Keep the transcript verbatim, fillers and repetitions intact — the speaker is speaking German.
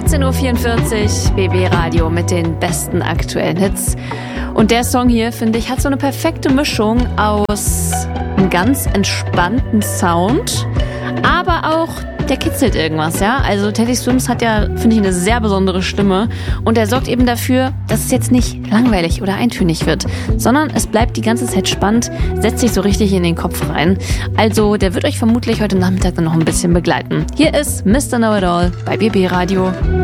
achtzehn Uhr vierundvierzig, B B Radio mit den besten aktuellen Hits. Und der Song hier, finde ich, hat so eine perfekte Mischung aus einem ganz entspannten Sound, aber auch der kitzelt irgendwas, ja. Also Teddy Swims hat ja, finde ich, eine sehr besondere Stimme und er sorgt eben dafür, dass es jetzt nicht langweilig oder eintönig wird, sondern es bleibt die ganze Zeit spannend, setzt sich so richtig in den Kopf rein. Also der wird euch vermutlich heute Nachmittag dann noch ein bisschen begleiten. Hier ist Mister Know It All bei B B Radio.